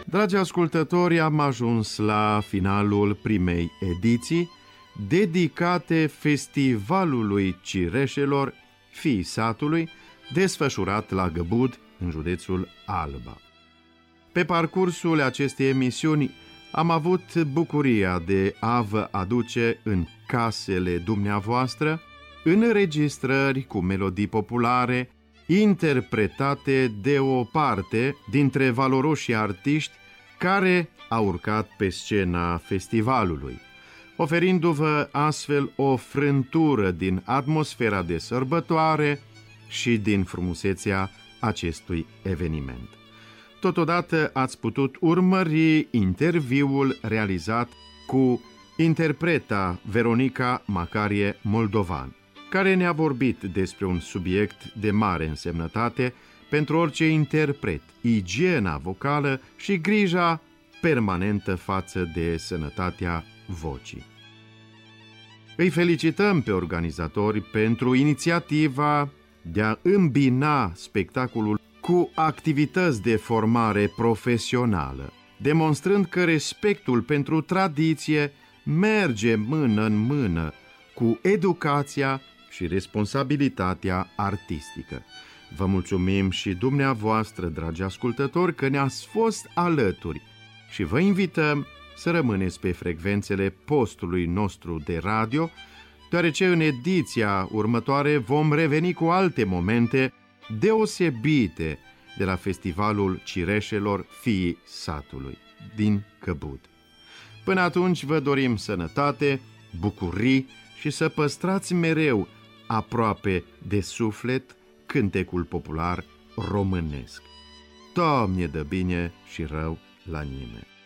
Dragi ascultători, am ajuns la finalul primei ediții dedicate Festivalului Cireșelor, Fiii Satului, desfășurat la Găbud, în județul Alba. Pe parcursul acestei emisiuni am avut bucuria de a vă aduce în casele dumneavoastră înregistrări cu melodii populare, interpretate de o parte dintre valoroșii artiști care au urcat pe scena festivalului, oferindu-vă astfel o frântură din atmosfera de sărbătoare și din frumusețea acestui eveniment. Totodată ați putut urmări interviul realizat cu interpreta Veronica Macarie Moldovan, care ne-a vorbit despre un subiect de mare însemnătate pentru orice interpret, igiena vocală și grija permanentă față de sănătatea vocii. Îi felicităm pe organizatori pentru inițiativa de a îmbina spectacolul cu activități de formare profesională, demonstrând că respectul pentru tradiție merge mână în mână cu educația și responsabilitatea artistică. Vă mulțumim și dumneavoastră, dragi ascultători, că ne-ați fost alături și vă invităm să rămâneți pe frecvențele postului nostru de radio, deoarece în ediția următoare vom reveni cu alte momente deosebite de la Festivalul Cireșelor, Fiii Satului, din Găbud. Până atunci vă dorim sănătate, bucurii și să păstrați mereu aproape de suflet cântecul popular românesc. Doamne dă bine și rău la nimeni!